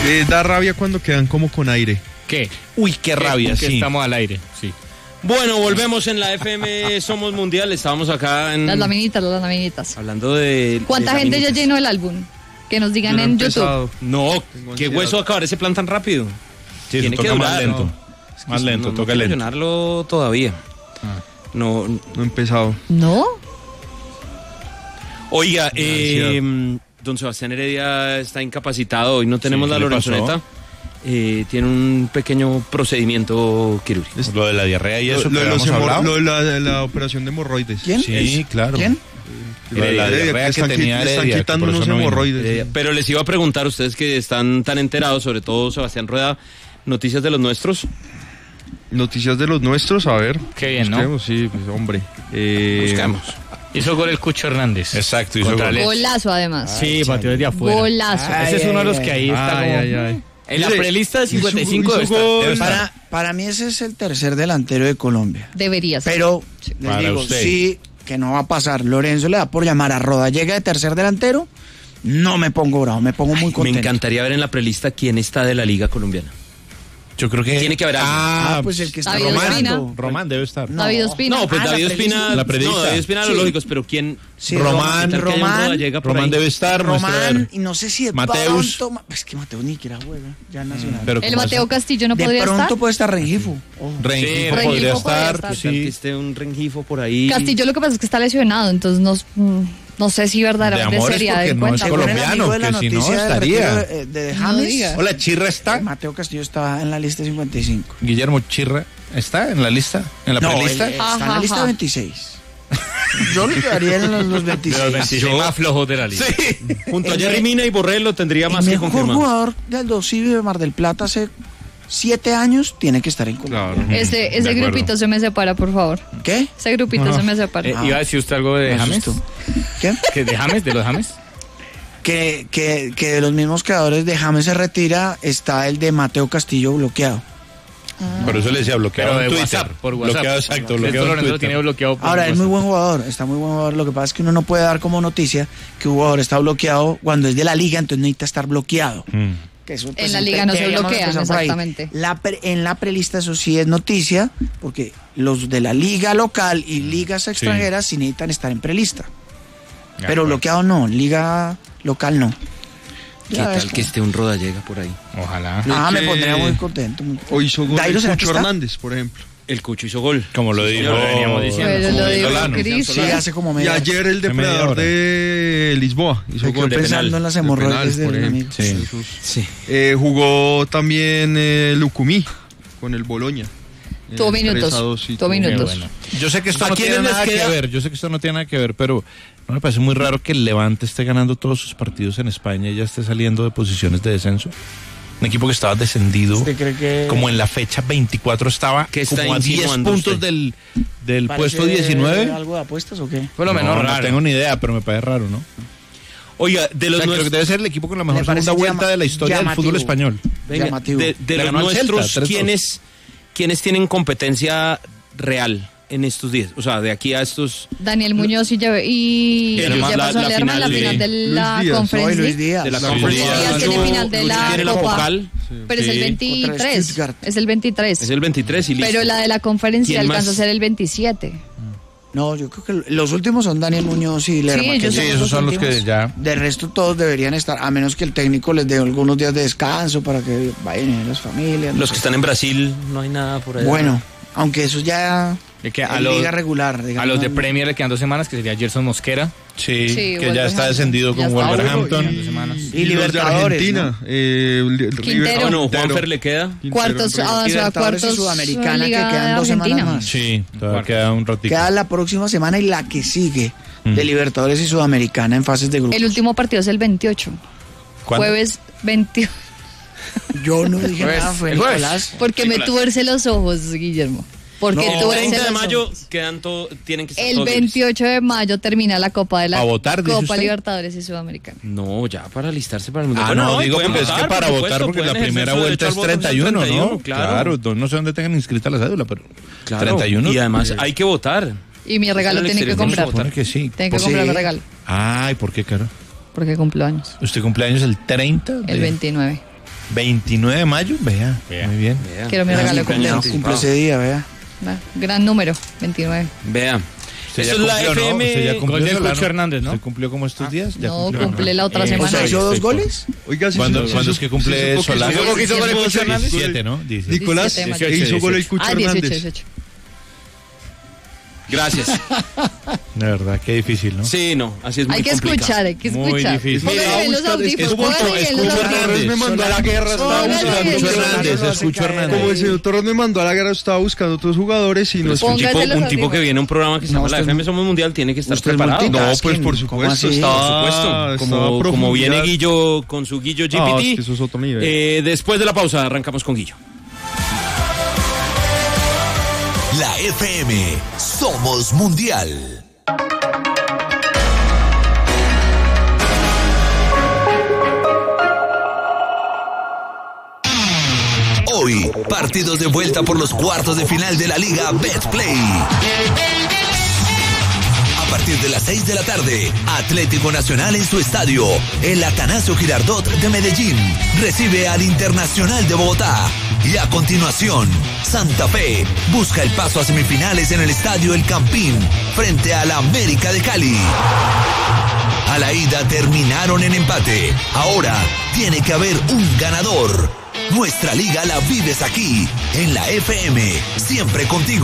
Da rabia cuando quedan como con aire. ¿Qué? Uy, qué rabia, Que sí. estamos al aire, sí. Bueno, volvemos en la FM Somos Mundial. Estábamos acá en... Las laminitas. Hablando de... ¿Cuánta de gente ya laminitas. llenó el álbum? Que nos digan en YouTube. No, qué hueso acabar ese plan tan rápido. Sí, Tiene eso que toca durar, más lento. ¿no? Más lento, no toca quiero lento. llenarlo todavía. No. No he empezado. ¿No? Oiga, don Sebastián Heredia está incapacitado. Hoy no tenemos Sí, la ¿qué le Lorenzoneta. Tiene un pequeño procedimiento quirúrgico. Lo de la diarrea y eso Lo que de los habíamos hablado. lo de la operación de hemorroides. ¿Quién? Sí, claro. ¿Quién? Lo de la diarrea que tenía le están Heredia, que quitando por eso unos no vino. hemorroides. Pero les iba a preguntar, ustedes que están tan enterados, sobre todo Sebastián Rueda, noticias de los nuestros. Noticias de los nuestros, a ver. Qué bien, ¿no? Busquemos, sí, pues, hombre. Buscamos. Hizo gol el Cucho Hernández. Exacto, hizo Contra gol. Leeds. Golazo, además. Sí, pateó desde afuera. Golazo. Ese es uno de los que ahí está como... En la prelista de 55 debe estar. Para mí ese es el tercer delantero de Colombia. Debería ser. Pero, les Para digo, usted. sí, que no va a pasar. Lorenzo le da por llamar a Roda. Llega de tercer delantero, no me pongo bravo, me pongo muy Me contento. encantaría ver en la prelista quién está de la Liga Colombiana. Yo creo que... Tiene que haber alguien. Pues el que está David jugando. Ospina. Román debe estar. David Ospina. No, pues Ah, David la Ospina. la prelista. No, David Ospina, Sí. lo lógico, pero ¿quién? Sí, Román, Román, llega por Román ahí. debe estar. Román, y no sé si de Mateus. pronto... Es que Mateo ni siquiera juega, ya nacional. Pero El Mateo Castillo no de podría pronto estar. puede estar Rengifo. Ojo. Rengifo Sí, podría Rengifo estar. podría ¿Qué tal que Sí. esté un Rengifo por ahí? Castillo lo que pasa es que está lesionado, entonces no sé si De verdaderamente amores sería porque de no es cuenta. Según el colombiano, amigo de la que si no noticia del estaría. retiro de No James, diga. Hola, Chirra está. Mateo Castillo está en la lista 55. Guillermo Chirra está en la lista, en la No, prelista. está en la Ajá, lista ajá. 26. Yo lo llevaría en los 26. De los 26 más flojos de la liga. Junto a Jerry Mina y Borrell lo tendría más El que mejor confirmado. jugador del Dosivi de Mar del Plata hace 7 años tiene que estar en Colombia. Claro. Ese De acuerdo. grupito se me separa, por favor. ¿Qué? Ese grupito se me separa. ¿Iba a decir usted algo de Me James? asustó. ¿Qué? ¿Que ¿De James? ¿De los James? Que de los mismos creadores de James se retira está el de Mateo Castillo bloqueado. Por eso le decía bloqueado Pero en de Twitter. WhatsApp, por WhatsApp. Bloqueado, exacto, Esto bloqueado en Lorenzo lo Twitter. tiene bloqueado por Ahora, es muy WhatsApp. buen jugador, está muy buen jugador. Lo que pasa es que uno no puede dar como noticia que un jugador está bloqueado cuando es de la liga, entonces necesita estar bloqueado. Que eso, pues, En la liga no se deberíamos bloquean, empezar por ahí. exactamente. En la prelista eso sí es noticia, porque los de la liga local y ligas extranjeras sí necesitan estar en prelista. Pero bloqueado no, liga local no. ¿Qué Ya tal ves, que esté un Rodallega por ahí? Ojalá. me que pondría muy contento. Hoy hizo gol Dairo, el ¿será que Cucho está? Hernández, por ejemplo. El Cucho hizo gol. Como lo dijo. lo veníamos diciendo. Pero lo dijo Solano. Cris. Sí, hace como Y media. ayer el de media depredador hora. de Lisboa hizo Estoy gol de pensando penal. en las De hemorroides penal, por del ejemplo. amigo. Sí. Sí. Jugó también Lucumí con el Boloña. Tuvo minutos. 3-2, sí, Tuvo tuvo minutos. Bueno. Yo sé que esto ¿A no tiene quiénes les nada que queda? ver, pero no me parece muy raro que el Levante esté ganando todos sus partidos en España y ya esté saliendo de posiciones de descenso. Un equipo que estaba descendido, ¿Usted cree que como en la fecha 24 estaba ¿Qué está como a 10 insinuando puntos usted? del parece puesto 19. algo de apuestas o qué? Fue lo menos No, raro. no tengo ni idea, pero me parece raro, ¿no? Oiga, de O los sea, creo que nuestros, debe ser el equipo con la mejor Me parece segunda vuelta de la historia del llamativo. fútbol español. venga, llamativo. de Le los ganó al Celta, nuestros, 3-2. ¿quiénes tienen competencia real en estos días? O sea, de aquí a estos... Daniel Muñoz y ya Además, pasó la Lerma en la final, final de Luis la Díaz. Hoy conferencia. Luis Díaz. De la La conferencia. Luis Díaz tiene final de la tiene la Copa. vocal, Pero es el Sí. 23. Stuttgart. Es el 23. es el 23 y listo. Pero la de la conferencia ¿Quién alcanza a más? ser el 27. No, yo creo que los últimos son Daniel Muñoz y Lerma. Sí, que ellos Sí, esos son los que últimos. ya... De resto todos deberían estar, a menos que el técnico les dé algunos días de descanso para que vayan las familias. Los que están en Brasil, no hay nada por allá. Bueno, aunque eso ya Es que es a los, liga regular. a digamos, los de no- Premier le quedan 2 semanas, que sería Gerson Mosquera. Sí, Sí, que ya Wolverhampton. está descendido Ya con está. Wolverhampton. 2 semanas. Y los de Libertadores, Argentina. Quintero. Bueno, Quintero. Juanfer le queda. Quintero, Cuartos, River. avanzó a Libertadores y cuartos. Sudamericana, Liga que quedan de 2 semanas Argentina. más. Sí, todavía queda un ratito. Queda la próxima semana y la que sigue de Libertadores y Sudamericana en fases de grupos. El último partido es el 28. ¿Cuándo? Jueves 28. Yo no dije Jueves, nada, fue el jueves. Nicolás. Porque me tuerce los ojos, Guillermo. Porque El tuerce 30 de los mayo ojos. tienen que estar El todos libres. 28 de mayo termina la Copa de la ¿A votar, dice Copa usted? Libertadores y Sudamericana. No, ya para alistarse para el Mundial. Ah, Bueno, no, digo pueden porque es que votar, para por votar, supuesto, porque la pueden primera ejercer su vuelta es derecho al voto, 31, ¿no? Claro. No sé dónde tengan inscrita la cédula, pero Claro. 31. Y además hay que votar. Y mi regalo en el tiene que exterior, comprar. vamos a votar. Supone que sí. Tengo que Pues comprar sí. el regalo. Ay, ¿por qué, caro? Porque cumplo años. ¿Usted cumpleaños el 30? El 29. 29 de mayo, vea. Muy bien. Quiero mi regalo de cumpleaños. Cumple ese día, vea. Gran número, 29. Vea. Usted Eso ya es la cumplió, ¿no? FM. Usted ya cumplió, Gol del Solano. Cucho Hernández, ¿no? ¿Usted cumplió como estos días? ¿Ya No, cumplió? cumple la otra O semana. sea, ¿hizo 2 goles? Oiga, ¿Cuándo es que cumple Solano? ¿Cómo que hizo gol el Cucho Hernández? 17, ¿no? 17. Nicolás, 17 que hizo gol el Cucho 18, Hernández. 18. Gracias. De verdad, qué difícil, ¿no? Sí, no, así es muy Hay que complicado. escuchar, hay que Muy escuchar. difícil. Póngale bien los audífonos, póngale bien los Escucho audífonos. Torres me mandó a la guerra, estaba Póngale buscando. bien los Hernández, escucho Hernández. Como el señor Torres me mandó a la guerra, estaba buscando otros jugadores y no Pues un Póngase tipo, los un tipo que audífonos. viene a un programa que se llama No, la usted FM Somos Mundial tiene que estar usted es preparado. multitask. No, pues por ¿Cómo supuesto, así? estaba, Por supuesto. Como profundidad. viene Guillo con su Guillo GPT. Ah, es que eso es otro nivel. Después de la pausa arrancamos con Guillo. La FM Somos Mundial. Hoy, partidos de vuelta por los cuartos de final de la Liga Betplay. A partir de las 6 de la tarde, Atlético Nacional en su estadio, el Atanasio Girardot de Medellín, recibe al Internacional de Bogotá. Y a continuación, Santa Fe busca el paso a semifinales en el estadio El Campín, frente a la América de Cali. A la ida terminaron en empate. Ahora tiene que haber un ganador. Nuestra liga la vives aquí, en la FM, siempre contigo.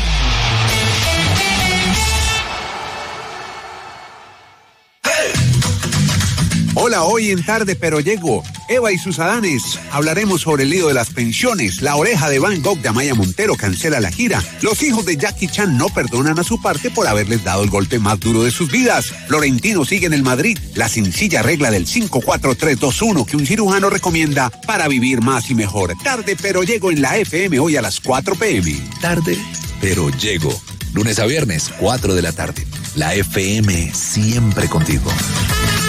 Hola, hoy en Tarde Pero Llego, Eva y sus Adanes. Hablaremos sobre el lío de las pensiones. La oreja de Van Gogh de Amaya Montero cancela la gira. Los hijos de Jackie Chan no perdonan a su parte por haberles dado el golpe más duro de sus vidas. Florentino sigue en el Madrid. La sencilla regla del 5-4-3-2-1 que un cirujano recomienda para vivir más y mejor. Tarde Pero Llego en la FM hoy a las 4 p.m. Tarde Pero Llego. Lunes a viernes, 4 de la tarde. La FM siempre contigo.